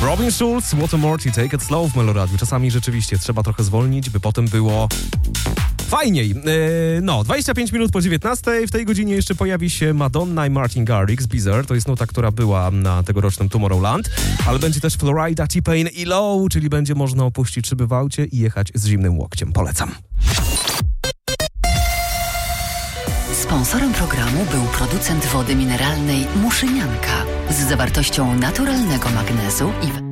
Robin Schulz, What a Morty, Take It Slow w Meloradiu. Czasami rzeczywiście trzeba trochę zwolnić, by potem było fajniej. 25 minut po 19. W tej godzinie jeszcze pojawi się Madonna i Martin Garrix, Bizarre. To jest nuta, która była na tegorocznym Tomorrowland. Ale będzie też Florida, T-Pain i Low, czyli będzie można opuścić szyby w aucie i jechać z zimnym łokciem. Polecam. Sponsorem programu był producent wody mineralnej Muszynianka z zawartością naturalnego magnezu i